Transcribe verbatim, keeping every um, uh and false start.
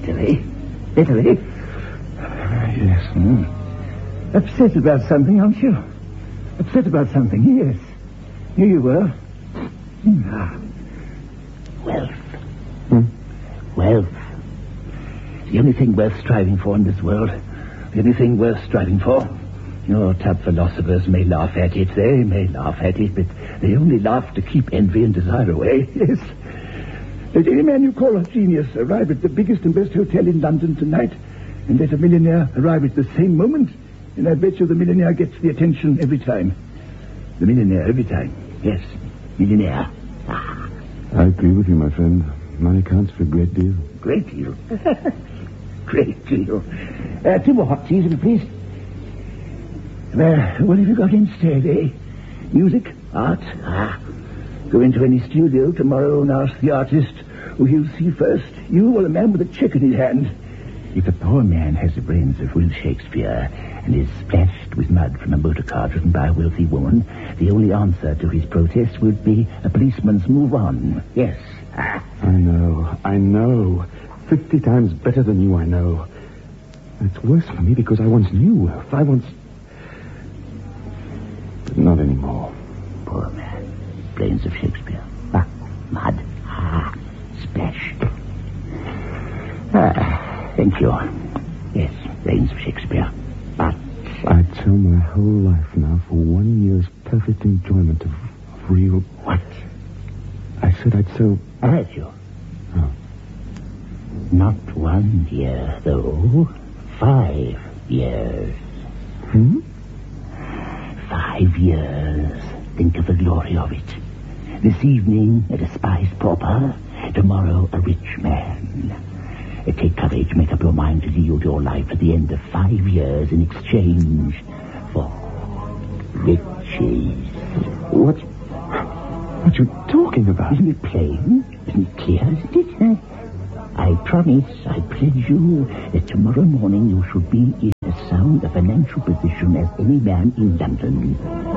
Better, eh? Better, eh? Yes. Mm. Upset about something, aren't you? Upset about something, yes. Here you were. Mm. Ah. Wealth. Hmm? Wealth. The only thing worth striving for in this world. The only thing worth striving for. Your tub philosophers may laugh at it. They may laugh at it, but they only laugh to keep envy and desire away. Yes. Let any man you call a genius arrive at the biggest and best hotel in London tonight, and let a millionaire arrive at the same moment, and I bet you the millionaire gets the attention every time. The millionaire every time. Yes. Millionaire. Ah. I agree with you, my friend. Money counts for a great deal. Great deal. Great deal. Uh, two more hot teas, if you please. Well, what have you got instead, eh? Music? Art? Ah. Go into any studio tomorrow and ask the artist who he'll see first. You or a man with a check in his hand. If a poor man has the brains of Will Shakespeare and is splashed with mud from a motor car driven by a wealthy woman, the only answer to his protest would be a policeman's move on. Yes. Ah. I know. I know. Fifty times better than you, I know. It's worse for me because I once knew Wilf. I once... But not anymore. Poor man. Brains of Shakespeare. Ah, mud. Ah, splashed. Ah, thank you. Yes, brains of Shakespeare. But... I'd sell my whole life now for one year's perfect enjoyment of, of real... What? I said I'd sell... I heard you. Oh. Not one year, though. Five years. Hmm? Five years. Think of the glory of it. This evening, a despised pauper. Tomorrow, a rich man. Take courage. Make up your mind to yield your life at the end of five years in exchange for riches. What? What are you talking about? Isn't it plain? Isn't it clear? Isn't it? Huh? I promise, I pledge you that tomorrow morning you should be in as sound a financial position as any man in London.